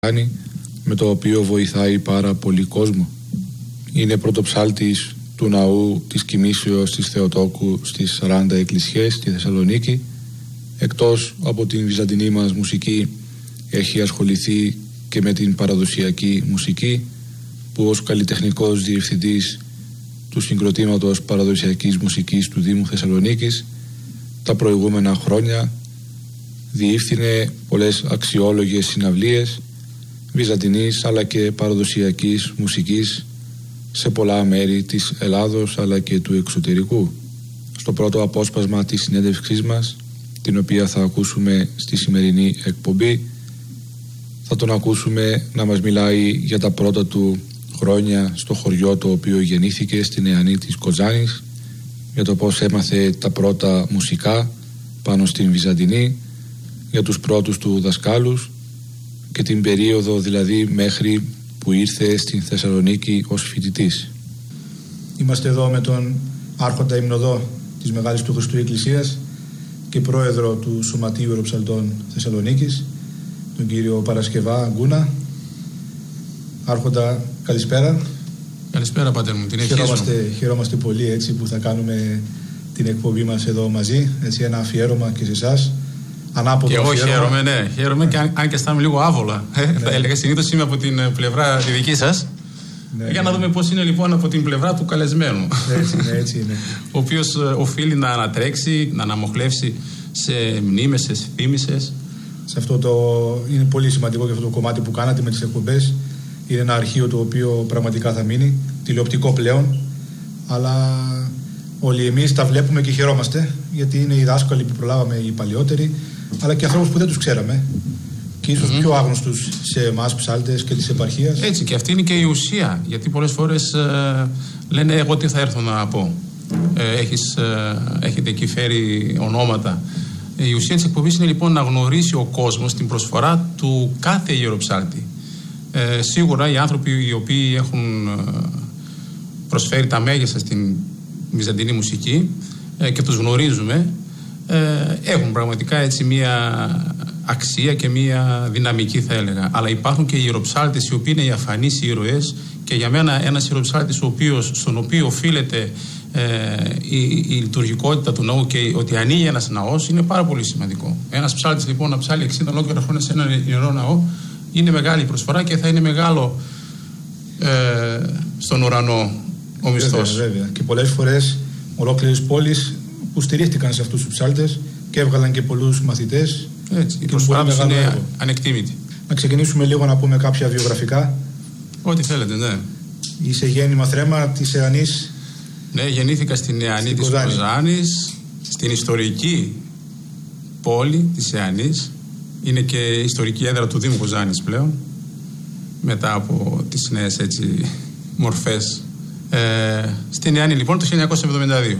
με το οποίο βοηθάει πάρα πολύ κόσμο. Είναι πρωτοψάλτης του ναού της Κοιμήσεως της Θεοτόκου στις 40 εκκλησιές στη Θεσσαλονίκη. Εκτός από την βυζαντινή μας μουσική έχει ασχοληθεί και με την παραδοσιακή μουσική, που ως καλλιτεχνικός διευθυντής του συγκροτήματος παραδοσιακής μουσικής του Δήμου Θεσσαλονίκης τα προηγούμενα χρόνια διεύθυνε πολλές αξιόλογες συναυλίες βυζαντινής αλλά και παραδοσιακής μουσικής σε πολλά μέρη της Ελλάδος αλλά και του εξωτερικού. Στο πρώτο απόσπασμα της συνέντευξής μας, την οποία θα ακούσουμε στη σημερινή εκπομπή, θα τον ακούσουμε να μας μιλάει για τα πρώτα του χρόνια στο χωριό το οποίο γεννήθηκε, στην Νεανή της Κοζάνης, για το πώς έμαθε τα πρώτα μουσικά πάνω στην Βυζαντινή, για τους πρώτους του δασκάλους και την περίοδο δηλαδή μέχρι που ήρθε στην Θεσσαλονίκη ως φοιτητής. Είμαστε εδώ με τον Άρχοντα Υμνοδό της Μεγάλης του Χριστού Εκκλησίας και πρόεδρο του Σωματείου Ιεροψαλτών Θεσσαλονίκης, τον κύριο Παρασκευά Γκούνα. Άρχοντα, καλησπέρα. Καλησπέρα, πατέρα μου. Την χαιρόμαστε πολύ έτσι που θα κάνουμε την εκπομπή μας εδώ μαζί. Έτσι, ένα αφιέρωμα και σε εσάς. Και εγώ χαίρομαι, ναι. Χαίρομαι και αν και αισθάνομαι λίγο άβολα. Θα έλεγα, συνήθως είμαι από την πλευρά τη δική σας. Για να δούμε πώς είναι λοιπόν από την πλευρά του καλεσμένου. Έτσι είναι. Ο οποίος οφείλει να ανατρέξει, να αναμοχλεύσει σε μνήμες, σε θύμησες. Σε αυτό είναι πολύ σημαντικό και αυτό το κομμάτι που κάνατε με τις εκπομπές. Είναι ένα αρχείο το οποίο πραγματικά θα μείνει, τηλεοπτικό πλέον, αλλά όλοι εμείς τα βλέπουμε και χαιρόμαστε, γιατί είναι οι δάσκαλοι που προλάβαμε, οι παλιότεροι, αλλά και ανθρώπους που δεν τους ξέραμε και ίσως πιο άγνωστους σε εμάς ψάλτες και της επαρχίας. Έτσι, και αυτή είναι και η ουσία, γιατί πολλές φορές λένε εγώ τι θα έρθω να πω. Έχετε εκεί φέρει ονόματα. Η ουσία της εκπομπής είναι λοιπόν να γνωρίσει ο κόσμος την προσφορά του κάθε ιεροψάλτη. Σίγουρα οι άνθρωποι οι οποίοι έχουν προσφέρει τα μέγιστα στην βυζαντινή μουσική και τους γνωρίζουμε, έχουν πραγματικά έτσι μία αξία και μία δυναμική, θα έλεγα. Αλλά υπάρχουν και οι ιεροψάλτες οι οποίοι είναι οι αφανείς ήρωες, και για μένα ένας ιεροψάλτης στον οποίο οφείλεται η λειτουργικότητα του ναού και ότι ανοίγει ένας ναός είναι πάρα πολύ σημαντικό. Ένας ψάλτης λοιπόν να ψάλει 60 ολόκληρα χρόνια σε έναν ιερό ναό είναι μεγάλη προσφορά και θα είναι μεγάλο στον ουρανό ο μισθός. Βέβαια. Και πολλές φορές ολόκληρες πόλεις που στηρίχτηκαν σε αυτούς τους ψάλτες και έβγαλαν και πολλούς μαθητές. Έτσι, η προσφορά τους είναι ανεκτήμητη. Να ξεκινήσουμε λίγο να πούμε κάποια βιογραφικά. Ό,τι θέλετε, ναι. Είσαι γέννημα θρέμα της Νεανής. Ναι, γεννήθηκα στην Νεανή της Κοζάνης, στην ιστορική πόλη της Νεανής. Είναι και η ιστορική έδρα του Δήμου Κοζάνης πλέον, μετά από τις νέες έτσι μορφές. Στην Νεανή λοιπόν το 1972.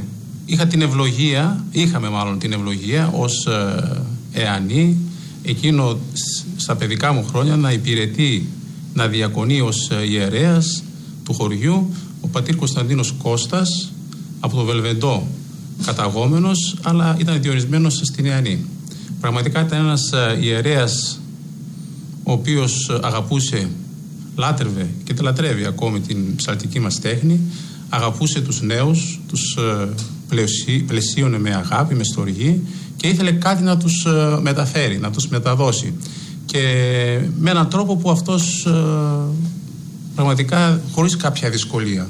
Είχαμε την ευλογία ως Εανή εκείνο στα παιδικά μου χρόνια να υπηρετεί, να διακονεί ως ιερέας του χωριού ο πατήρ Κωνσταντίνος Κώστας, από το Βελβεντό καταγόμενος, αλλά ήταν διορισμένος στην Νεανή. Πραγματικά ήταν ένας ιερέας ο οποίος αγαπούσε, λάτρευε και λατρεύει ακόμη την ψαλτική μας τέχνη, αγαπούσε τους νέους, τους πλαισίωνε με αγάπη, με στοργή και ήθελε κάτι να τους μεταφέρει, να τους μεταδώσει, και με έναν τρόπο που αυτός πραγματικά χωρίς κάποια δυσκολία.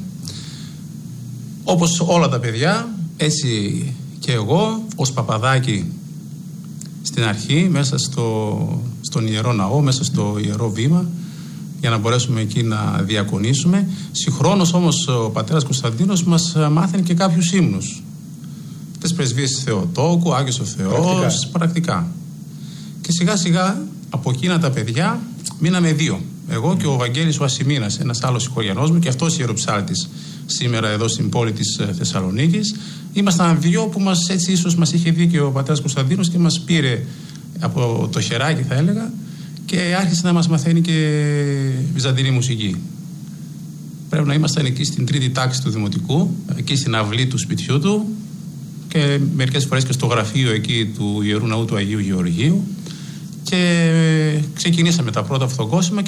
Όπως όλα τα παιδιά, έτσι και εγώ ως παπαδάκι στην αρχή μέσα στον Ιερό Ναό, μέσα στο Ιερό Βήμα, για να μπορέσουμε εκεί να διακονήσουμε. Συγχρόνως όμως ο πατέρας Κωνσταντίνος μας μάθαινε και κάποιους ύμνους. Τις πρεσβείες της Θεοτόκου, Άγιος ο Θεός, πρακτικά. Και σιγά σιγά από εκείνα τα παιδιά μείναμε δύο. Εγώ και ο Βαγγέλης ο Ασημίνας, ένας άλλος οικογενός μου, και αυτός ιεροψάλτης σήμερα εδώ στην πόλη της Θεσσαλονίκης. Ήμασταν δύο που ίσως μας είχε δει και ο πατέρας Κωνσταντίνος και μας πήρε από το χεράκι, θα έλεγα, και άρχισε να μας μαθαίνει και βυζαντινή μουσική. Πρέπει να ήμασταν εκεί στην τρίτη τάξη του Δημοτικού, εκεί στην αυλή του σπιτιού του, και μερικές φορές και στο γραφείο εκεί του Ιερού Ναού του Αγίου Γεωργίου, και ξεκινήσαμε τα πρώτα αυτοκόσημα.